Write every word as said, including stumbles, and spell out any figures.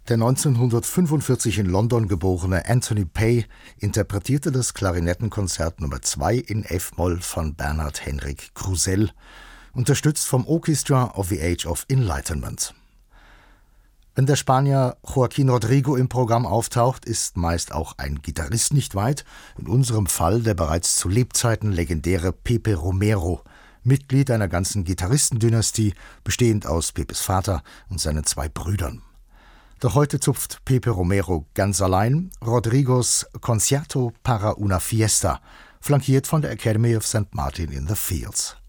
Der neunzehnhundertfünfundvierzig in London geborene Anthony Pay interpretierte das Klarinettenkonzert Nummer zwei in F-Moll von Bernhard Henrik Krusell, unterstützt vom Orchestra of the Age of Enlightenment. Wenn der Spanier Joaquín Rodrigo im Programm auftaucht, ist meist auch ein Gitarrist nicht weit, in unserem Fall der bereits zu Lebzeiten legendäre Pepe Romero, Mitglied einer ganzen Gitarristendynastie, bestehend aus Pepes Vater und seinen zwei Brüdern. Doch heute zupft Pepe Romero ganz allein Rodrigos Concierto para una Fiesta, flankiert von der Academy of Saint Martin in the Fields.